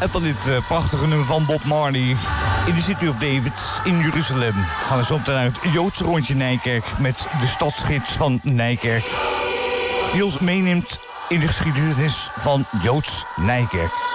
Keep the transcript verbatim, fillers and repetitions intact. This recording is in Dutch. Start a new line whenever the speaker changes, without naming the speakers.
En van dit uh, prachtige nummer van Bob Marley in de City of David in Jeruzalem gaan we zo meteen naar het Joodse rondje Nijkerk met de stadsgids van Nijkerk, die ons meeneemt in de geschiedenis van Joods Nijkerk.